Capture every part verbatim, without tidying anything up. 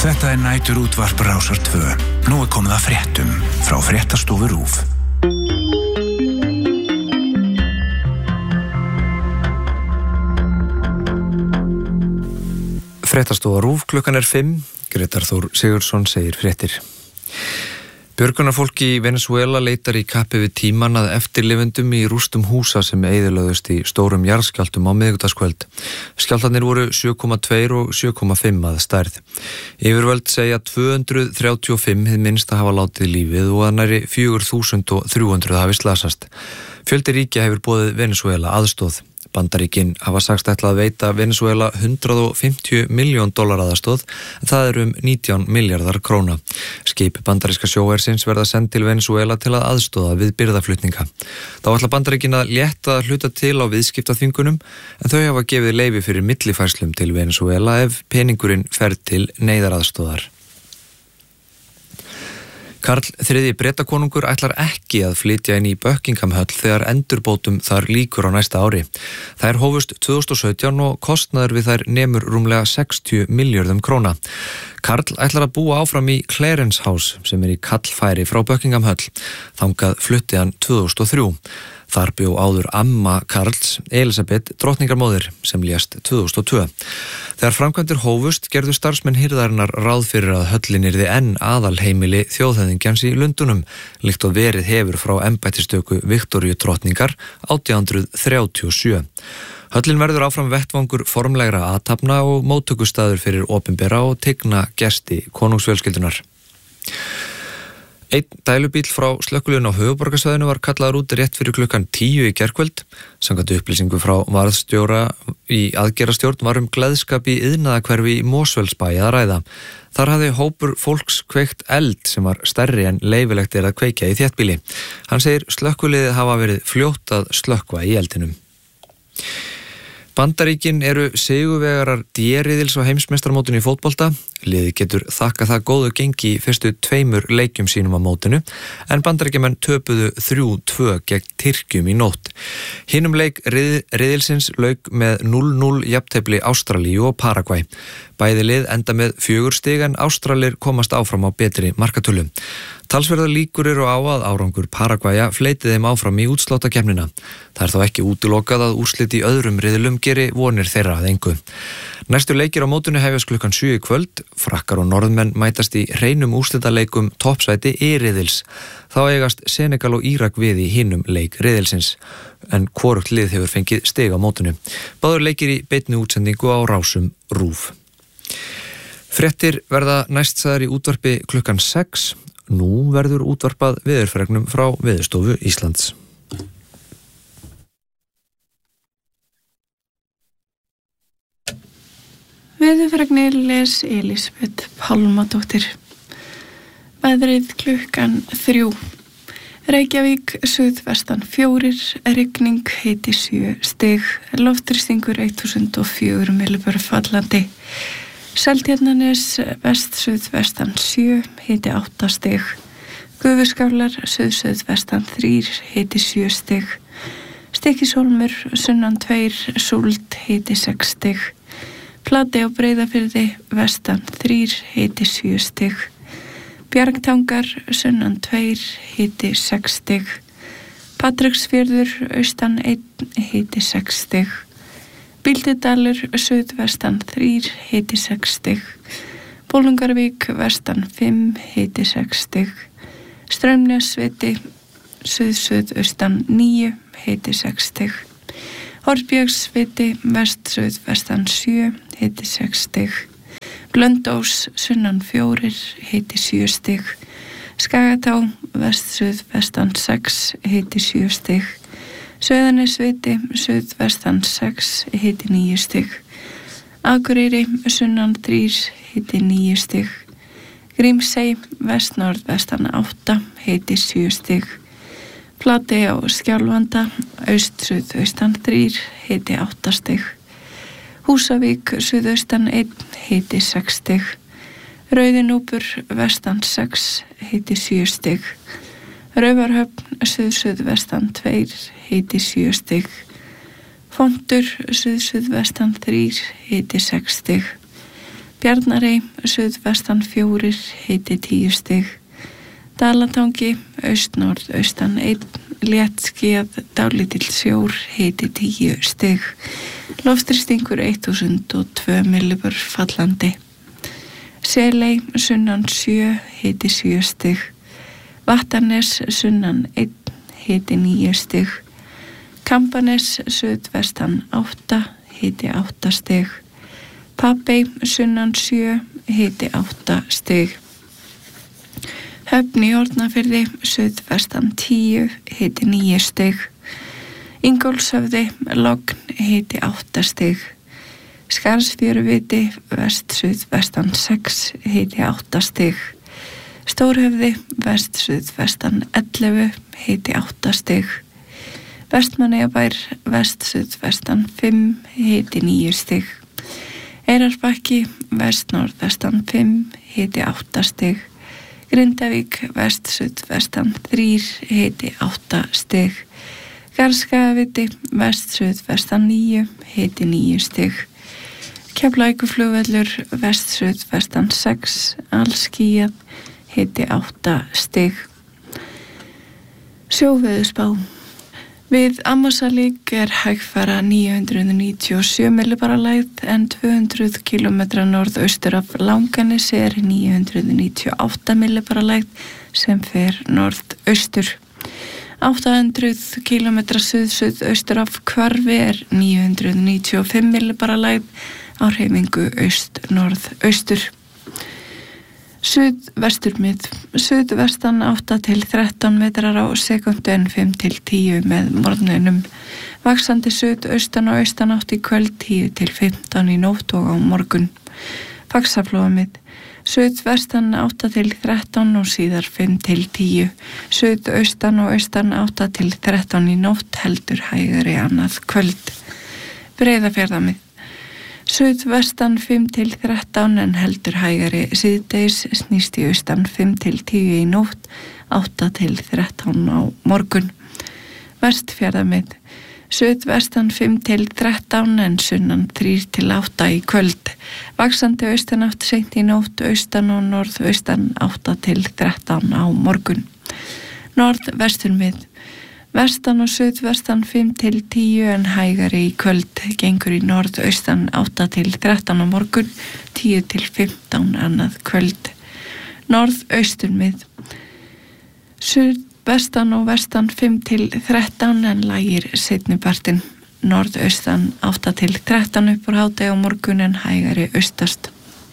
Þetta er næturútvarp Rásar tvö. Nú er komið að fréttum frá fréttastofu RÚV. Fréttastofa RÚV, klukkan er fimm. Grétar Þór Sigurðsson segir fréttir. Björgunarfólki í Venezuela leitar í kappi við tíman að eftirlifendum í rústum húsa sem eyðilögðust í stórum jarðskjálftum á miðvikudagskvöld. Skjálftarnir voru sjö komma tvö og sjö komma fimm að stærð. Yfirvöld segja tvö hundruð þrjátíu og fimm hið minnsta hafa látið lífið og að nærri fjögur þúsund þrjú hundruð hafi slasast. Fjöldi ríkja hefur boðið Venezuela aðstoð. Bandaríkin hafa sagst ætla að veita Venezuela hundrað og fimmtíu milljón dollara aðstoð, en það er um nítján milljarðar króna. Skip bandaríska sjóhersins verða send til Venezuela til að aðstoða við birgðaflutninga. Þá ætla Bandaríkin að létta að hluta til á viðskiptaþvingunum, en þau hafa gefið leyfi fyrir millifærslum til Venezuela ef peningurinn fer til neyðaraðstoðar. Karl þriðji Bretakonungur ætlar ekki að flytja inn í Buckingham Höll þegar endurbótum þar lýkur á næsta ári. Þær hófust tvö þúsund og sautján og kostnaður við þær nemur rúmlega sextíu milljörðum króna. Karl ætlar að búa áfram í Clarence House sem er í kallfæri frá Buckingham Höll. Þangað flutti hann tvö þúsund og þrjú. Þar bjó áður amma Karls, Elisabeth, drottningarmóðir, sem lést tvö þúsund og tvö. Þegar framkvæmdir hófust gerðu starfsmenn hirðarinnar ráð fyrir að höllin yrði enn aðalheimili þjóðhöfðingjans í Lundunum, líkt og verið hefur frá embættistöku Viktoríu drottningar átján hundruð þrjátíu og sjö. Höllin verður áfram vettvangur formlegra athafna og móttökustaður fyrir opinbera og tigna gesti konungsfjölskyldunar. Einn dælubíll frá slökkviliðinu á höfuðborgarsvæðinu var kallaður út rétt fyrir klukkan tíu í gærkvöld. Samkvæmt upplýsingu frá varðstjóra í aðgerðastjórn var um gleðskap í iðnaðarhverfi í Mosfellsbæ að ræða. Þar hafði hópur fólks kveikt eld sem var stærri en leyfilegt er að kveikja í þéttbýli. Hann segir slökkviliðið hafa verið fljótt að slökkva í eldinum. Bandaríkin eru sigurvegarar D-riðils á heimsmeistarmótinu í fótbolta. Liðið getur þakkað það góðu gengi í fyrstu tveimur leikjum sínum á mótinu, en Bandaríkjamenn töpuðu þrjú tvö gegn Tyrkjum í nótt. Hinum leik rið, riðilsins lauk með núll núll jafntefli Ástralíu og Paragvæ. Bæði lið enda með fjögur stig en Ástralir komast áfram á betri markatölu. Talsverðar líkur eru á að árangur Paragvæja fleiti þeim áfram í útsláttakeppnina. Það er þó ekki útilokað að úrslit í öðrum riðlum geri vonir þeirra að engu. Næstu leikir á mótinu hefjast klukkan sjö í kvöld. Frakkar og norðmenn mætast í hreinum úrslitaleikum toppsæti E-riðils. Þá eigast Senegal og Írak við í hinum leik riðilsins, en hvorugt lið hefur fengið stig á mótinu. Báður leikir í beinni útsendingu á rásum RÚV. Fréttir verða næstsæðar í útvarpi klukkan sex. Nú verður útvarpað veðurfregnum frá Veðurstofu Íslands. Veðurfregnir les Elísabet Pálmadóttir. Veðrið klukkan þrjú. Reykjavík suðvestan fjórir, rigning, hiti sjö stig, loftþrýstingur eitt þúsund og fjögur millibörur fallandi. Seltjarnarnes vest suðvestan sjö, hiti átta stig. Gufuskálar suð-suðvestan þrír, hiti sjö stig. Stykkishólmur sunnan tveir, súld, hiti sex stig. Flatey á Breiðafirði vestan þrír, hiti sjö stig. Bjargtangar sunnan tveir, hiti sex stig. Patreksfjörður austan einn, hiti sex stig. Bíldudalur suðvestan þrír, hiti sex stig. Bolungarvík vestan fimm, hiti sex stig. Straumnesviti suð-suðaustan níu, hiti sex stig. Hornbjörgsviti vest-suðvestan sjö, hiti sex stig. Blöndós sunnan fjórir, hiti sjö stig. Skagatá vest-suðvestan sex, hiti sjö stig. Sauðanesviti suðvestan sex, hiti níu stig. Akureyri sunnan þrír, hiti níu stig. Grímsey vest-norðvestan átta, hiti sjö stig. Flatey á Skjálfanda aust-suðaustan þrír, hiti átta stig. Húsavík suðaustan einn, hiti sex stig. Rauðinúpur vestan sex, hiti sjö stig. Raufarhöfn suð-suðvestan tveir, hiti sjö stig. Fontur suð-suðvestan þrír, hiti sex stig. Bjarnarey, suðvestan fjórir, hiti tíu stig. Dalatangi, austnorð-austan einn, léttskýjað, dálítill sjór, hiti tíu stig. Loftþrýstingur þúsund og tvö millibör fallandi. Seley, sunnan sjö, hiti sjö stig. Vattarnes, sunnan einn, hiti níu stig. Kambanes, suðvestan átta, hiti átta stig. Papey, sunnan sjö, hiti átta stig. Höfn í Hornafirði, suðvestan tíu, hiti níu stig. Ingólfshöfði, logn, hiti átta stig. Skarðsfjöruviti, vest-suðvestan sex, hiti átta stig. Stórhöfði, vest-suðvestan ellefu, hiti átta stig. Vestmannaeyjabær, vest-suðvestan fimm, hiti níu stig. Eyrarbakki, vest-norðvestan fimm, hiti átta stig. Grindavík, vest-suðvestan þrír, hiti átta stig. Garðskagaviti, vest-suðvestan níu, hiti níu stig. Keflavíkurflugvöllur, vest-suðvestan sex, allskýjað, hiti átta stig. Sjóveðurspá. Við Ammasalík er hægfara níu hundruð níutíu og sjö millibara lægð en tvö hundruð kílómetra norðaustur af Langanesi er níu hundruð níutíu og átta millibara lægð sem fer norðaustur. átta hundruð kílómetra suð-suðaustur af Hvarfi er níu hundruð níutíu og fimm millibara lægð á hreyfingu aust-norðaustur. Suðvesturmið, suðvestan átta til þrettán metrar á sekundu en fimm til tíu með morgninum. Vaxandi suðaustan og austan átt í kvöld tíu til fimmtán í nótt og á morgun. Faxaflóamið, suðvestan átta til þrettán og síðar fimm til tíu. Suðaustan og austan átta til þrettán í nótt heldur hægari annað kvöld. Breiðafjarðamið. Suðvestan fimm til þrettán en heldur hægari síðdegis, snýst í austan fimm til tíu í nótt, átta til þrettán á morgun. Vestfjarðamið. Suðvestan fimm til þrettán en sunnan þrír til átta í kvöld. Vaxandi austanátt seint í nótt, austan og norðaustan átta til þrettán á morgun. Norðvesturmið. Vestan og suðvestan fimm til tíu en hægari í kvöld, gengur í norðaustan átta til þrettán á morgun, tíu til fimmtán annað kvöld. Norðausturmið. Suðvestan og vestan fimm til þrettán en lægir seinnipartinn. Norðaustan átta til þrettán upp úr hádegi á morgun en hægari austast.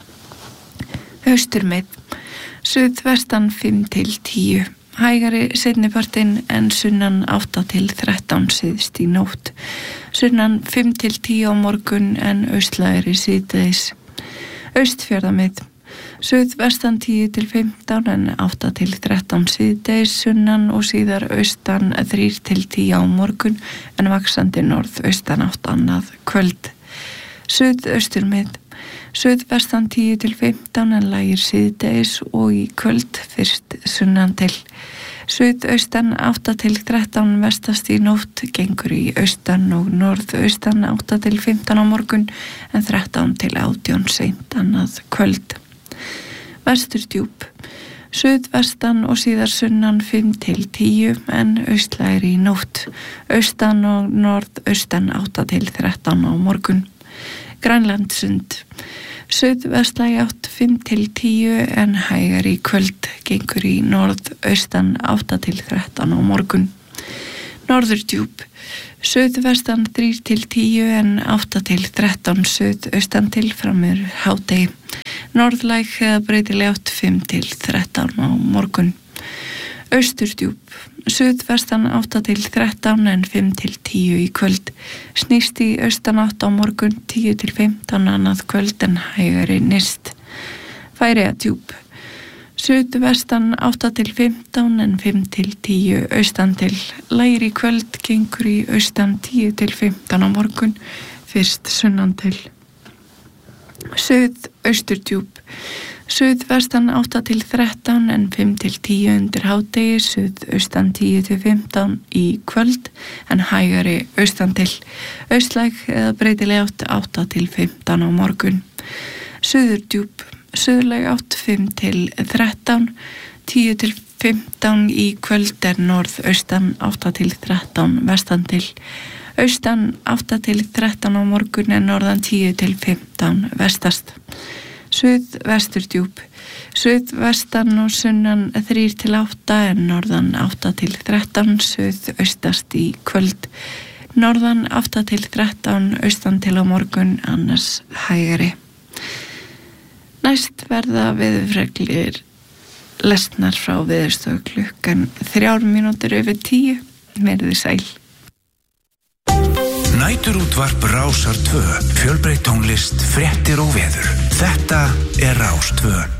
Austurmið. Suðvestan fimm til tíu. Hægari seinnipartinn en sunnan átta til þrettán síðst í nótt. Sunnan fimm til tíu á morgun en austlægari síðdegis. Austfjarðamið. Suðvestan tíu til fimmtán en átta til þrettán síðdegis, sunnan og síðar austan þrír til tíu á morgun en vaxandi norðaustan átt annað kvöld. Suðausturmið. Suðvestan tíu til fimmtán en lægir síðdegis og í kvöld fyrst sunnan til. Suðaustan átta til þrettán vestast í nótt, gengur í austan og norðaustan átta til fimmtán á morgun en þrettán til átján seint annað kvöld. Vesturdjúp. Suðvestan og síðar sunnan fimm til tíu en austlægri í nótt. Austan og norðaustan átta til þrettán á morgun. Grænlandssund. Suðvestlægi átt fimm til tíu en hægari í kvöld, gengur í norðaustan átta til þrettán á morgun. Norðurdjúp. Suðvestan þrír til tíu en átta til þrettán suðaustan til framur hádegi. Norðlæg eða breytileg átt fimm til þrettán á morgun. Austurdjúp. Suðvestan átta til þrettán en fimm til tíu í kvöld. Snýst í austan átta á morgun, tíu til fimmtán annað kvöld en hægari nyrst. Færeyjadjúp. Suðvestan átta til fimmtán en fimm til tíu austan til. Lægir í kvöld, gengur í austan tíu til fimmtán á morgun, fyrst sunnan til. Suðausturdjúp. Suðvestan átta til þrettán en fimm til tíu undir hádegi, suðaustan tíu til fimmtán í kvöld en hægari austan til. Austlæg eða breytileg átt átta til fimmtán á morgun. Suðurdjúp, suðlæg átt fimm til þrettán, tíu til fimmtán í kvöld er norðaustan átta til þrettán vestan til. Austan átta til þrettán á morgun en norðan tíu til fimmtán vestast. Suðvesturdjúp, suðvestan og sunnan þrír til átta en norðan átta til þrettán, suðaustast í kvöld. Norðan átta til þrettán, austan til á morgun, annars hægari. Næst verða veðurfreglir lesnar frá Veðurstofu klukkan þrjár mínútur yfir tíu. Verið sæl. Næturútvarp Rásar tvö, fjölbreytt tónlist, fréttir og veður. Þetta er Rás tvö.